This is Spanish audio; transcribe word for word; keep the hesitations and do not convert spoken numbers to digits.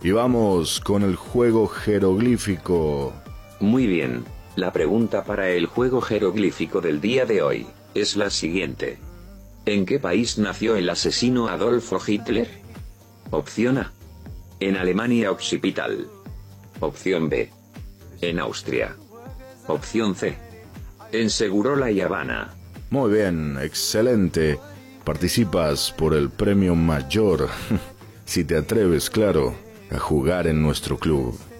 Y vamos con el juego jeroglífico. Muy bien, la pregunta para el juego jeroglífico del día de hoy es la siguiente. ¿En qué país nació el asesino Adolfo Hitler? Opción A. En Alemania Occipital. Opción B. En Austria. Opción C. En Segurola y Habana. Muy bien, excelente. Participas por el premio mayor, si te atreves, claro, a jugar en nuestro club.